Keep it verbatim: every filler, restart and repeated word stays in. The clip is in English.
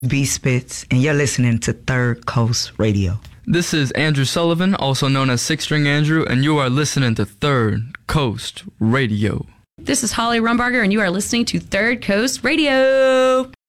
B Spitz, and you're listening to Third Coast Radio. This is Andrew Sullivan, also known as Six String Andrew, and you are listening to Third Coast Radio. This is Holly Rumbarger, and you are listening to Third Coast Radio.